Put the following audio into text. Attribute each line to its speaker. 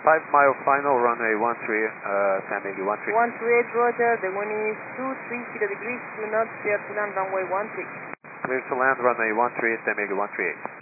Speaker 1: 5-mile final, runway 13, San Miguel 13.
Speaker 2: 138, roger. The wind is 230 degrees, 2 knots, clear to land, runway 13.
Speaker 1: Clear to land, runway 13, San Miguel 138.